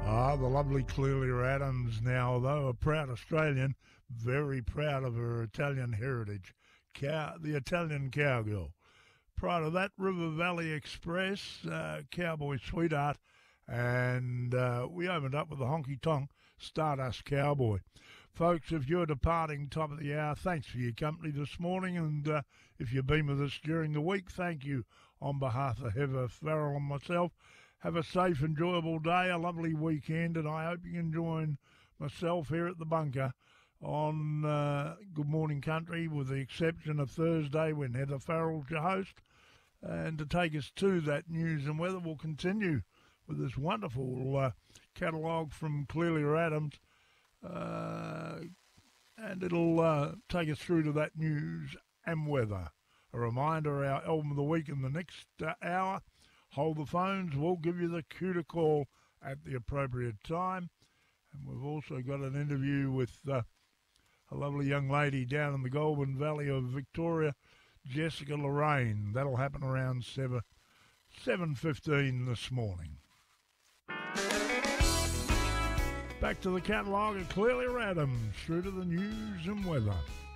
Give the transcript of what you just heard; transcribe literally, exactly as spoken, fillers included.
Ah, the lovely Clelia Adams now, though a proud Australian, very proud of her Italian heritage. Cow, the Italian cowgirl. Prior to that, River Valley Express, uh, Cowboy Sweetheart, and uh, we opened up with the honky tonk Stardust Cowboy. Folks, if you're departing top of the hour, thanks for your company this morning, and uh, if you've been with us during the week, thank you on behalf of Heather Farrell and myself. Have a safe, enjoyable day, a lovely weekend, and I hope you can join myself here at the bunker on uh, Good Morning Country, with the exception of Thursday when Heather Farrell's your host. And to take us to that news and weather, we'll continue with this wonderful uh, catalogue from Clelia Adams, uh, and it'll uh, take us through to that news and weather. A reminder, our album of the week in the next uh, hour. Hold the phones, we'll give you the cue to call at the appropriate time. And we've also got an interview with uh, a lovely young lady down in the Goulburn Valley of Victoria, Jessica Lorraine. That'll happen around seven, seven fifteen this morning. Back to the catalogue of Clelia Adams, through to the news and weather.